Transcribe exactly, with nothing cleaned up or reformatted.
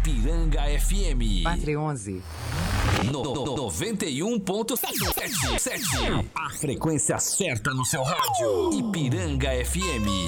Ipiranga F M. Pátria onze. No, no, noventa e um ponto sete. A frequência certa no seu rádio. Ipiranga F M.